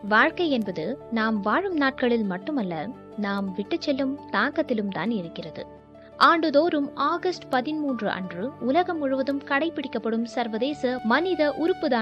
வாழ்க்கை என்பது நாம் வாழும் நாட்களில் மட்டுமல்ல, நாம் விட்டு செல்லும் தாக்கத்திலும் தான் இருக்கிறது. ஆண்டுதோறும் ஆகஸ்ட் 13 அன்று உலகம் முழுவதும் கடைபிடிக்கப்படும் சர்வதேச மனித உறுப்பு